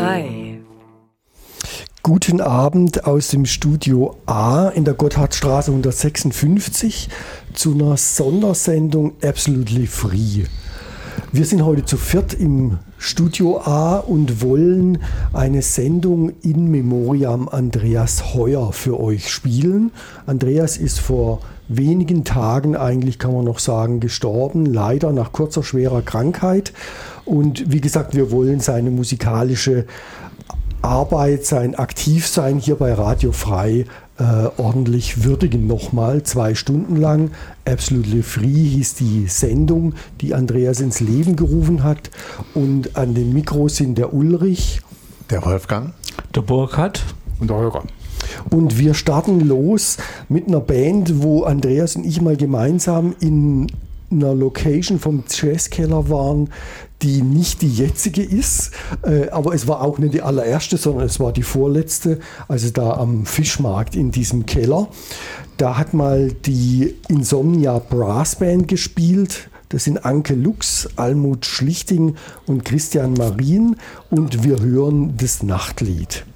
Frei. Guten Abend aus dem Studio A in der Gotthardstraße 156 zu einer Sondersendung Absolutely Free. Wir sind heute zu viert im Studio A und wollen eine Sendung in Memoriam Andreas Heuer für euch spielen. Andreas ist vor wenigen Tagen, eigentlich kann man noch sagen, gestorben, leider nach kurzer, schwerer Krankheit. Und wie gesagt, wir wollen seine musikalische Arbeit, sein Aktivsein hier bei Radio Frei ordentlich würdigen. Nochmal 2 Stunden lang. Absolutely Free hieß die Sendung, die Andreas ins Leben gerufen hat. Und an den Mikros sind der Ulrich, der Wolfgang, der Burkhard und der Holger. Und wir starten los mit einer Band, wo Andreas und ich mal gemeinsam in einer Location vom Jazzkeller waren, die nicht die jetzige ist, aber es war auch nicht die allererste, sondern es war die vorletzte, also da am Fischmarkt in diesem Keller. Da hat mal die Insomnia Brass Band gespielt. Das sind Anke Lux, Almut Schlichting und Christian Marien und wir hören das Nachtlied.